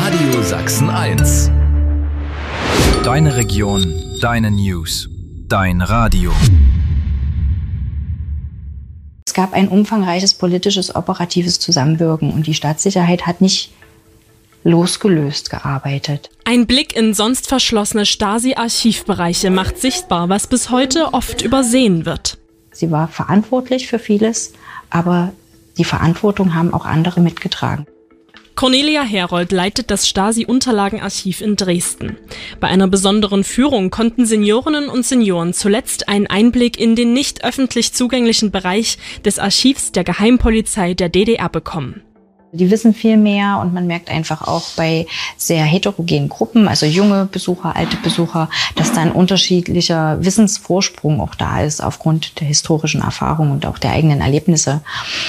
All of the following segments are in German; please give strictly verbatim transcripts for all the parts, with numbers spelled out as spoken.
Radio Sachsen eins. Deine Region, deine News, dein Radio. Es gab ein umfangreiches politisches, operatives Zusammenwirken und die Staatssicherheit hat nicht losgelöst gearbeitet. Ein Blick in sonst verschlossene Stasi-Archivbereiche macht sichtbar, was bis heute oft übersehen wird. Sie war verantwortlich für vieles, aber die Verantwortung haben auch andere mitgetragen. Cornelia Herold leitet das Stasi-Unterlagenarchiv in Dresden. Bei einer besonderen Führung konnten Seniorinnen und Senioren zuletzt einen Einblick in den nicht öffentlich zugänglichen Bereich des Archivs der Geheimpolizei der D D R bekommen. Die wissen viel mehr und man merkt einfach auch bei sehr heterogenen Gruppen, also junge Besucher, alte Besucher, dass da ein unterschiedlicher Wissensvorsprung auch da ist aufgrund der historischen Erfahrung und auch der eigenen Erlebnisse.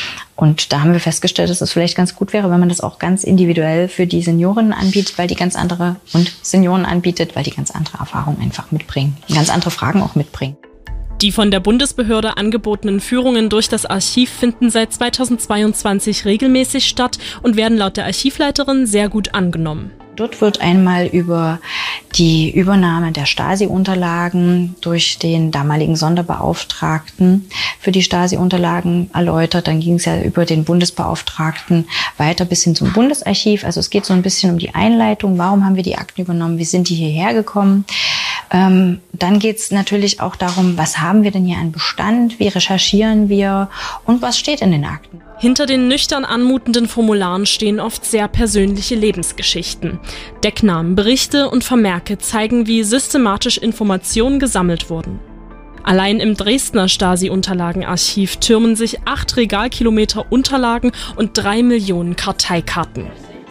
Und da haben wir festgestellt, dass es vielleicht ganz gut wäre, wenn man das auch ganz individuell für die Seniorinnen anbietet, weil die ganz andere und Senioren anbietet, weil die ganz andere Erfahrungen einfach mitbringen, ganz andere Fragen auch mitbringen. Die von der Bundesbehörde angebotenen Führungen durch das Archiv finden seit zweitausendzweiundzwanzig regelmäßig statt und werden laut der Archivleiterin sehr gut angenommen. Dort wird einmal über die Übernahme der Stasi-Unterlagen durch den damaligen Sonderbeauftragten für die Stasi-Unterlagen erläutert. Dann ging es ja über den Bundesbeauftragten weiter bis hin zum Bundesarchiv. Also es geht so ein bisschen um die Einleitung. Warum haben wir die Akten übernommen? Wie sind die hierher gekommen? Ähm, dann geht es natürlich auch darum, was haben wir denn hier an Bestand? Wie recherchieren wir? Und was steht in den Akten? Hinter den nüchtern anmutenden Formularen stehen oft sehr persönliche Lebensgeschichten. Decknamen, Berichte und Vermerke zeigen, wie systematisch Informationen gesammelt wurden. Allein im Dresdner Stasi-Unterlagenarchiv türmen sich acht Regalkilometer Unterlagen und drei Millionen Karteikarten.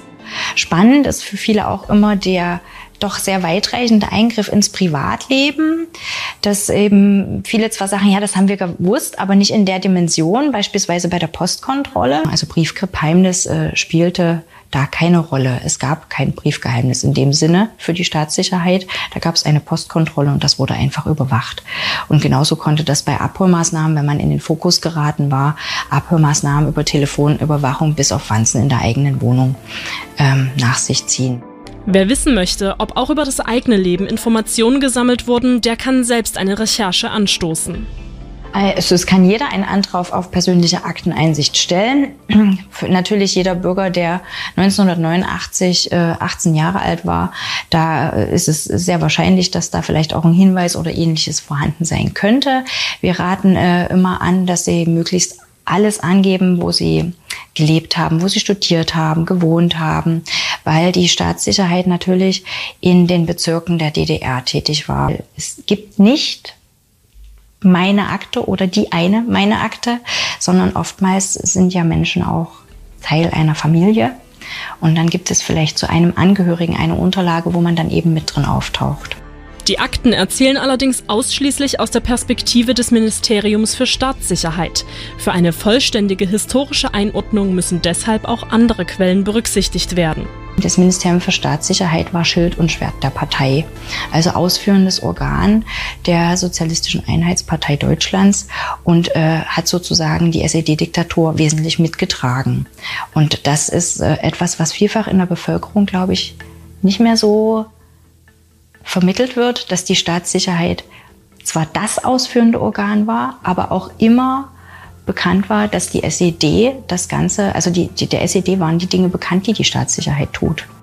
Spannend ist für viele auch immer der doch sehr weitreichende Eingriff ins Privatleben, dass eben viele zwar sagen, ja, das haben wir gewusst, aber nicht in der Dimension, beispielsweise bei der Postkontrolle. Also Briefgeheimnis äh, spielte da keine Rolle. Es gab kein Briefgeheimnis in dem Sinne für die Staatssicherheit. Da gab es eine Postkontrolle und das wurde einfach überwacht. Und genauso konnte das bei Abhörmaßnahmen, wenn man in den Fokus geraten war, Abhörmaßnahmen über Telefonüberwachung bis auf Wanzen in der eigenen Wohnung ähm, nach sich ziehen. Wer wissen möchte, ob auch über das eigene Leben Informationen gesammelt wurden, der kann selbst eine Recherche anstoßen. Also es kann jeder einen Antrag auf persönliche Akteneinsicht stellen. Für natürlich jeder Bürger, der neunzehnhundertneunundachtzig äh, achtzehn Jahre alt war, da ist es sehr wahrscheinlich, dass da vielleicht auch ein Hinweis oder Ähnliches vorhanden sein könnte. Wir raten äh, immer an, dass Sie möglichst alles angeben, wo Sie gelebt haben, wo Sie studiert haben, gewohnt haben, weil die Staatssicherheit natürlich in den Bezirken der D D R tätig war. Es gibt nicht meine Akte oder die eine meine Akte, sondern oftmals sind ja Menschen auch Teil einer Familie und dann gibt es vielleicht zu einem Angehörigen eine Unterlage, wo man dann eben mit drin auftaucht. Die Akten erzählen allerdings ausschließlich aus der Perspektive des Ministeriums für Staatssicherheit. Für eine vollständige historische Einordnung müssen deshalb auch andere Quellen berücksichtigt werden. Das Ministerium für Staatssicherheit war Schild und Schwert der Partei, also ausführendes Organ der Sozialistischen Einheitspartei Deutschlands und äh, hat sozusagen die S E D-Diktatur wesentlich mitgetragen. Und das ist äh, etwas, was vielfach in der Bevölkerung, glaube ich, nicht mehr so vermittelt wird, dass die Staatssicherheit zwar das ausführende Organ war, aber auch immer bekannt war, dass die S E D das Ganze, also die, die, der S E D waren die Dinge bekannt, die die Staatssicherheit tut.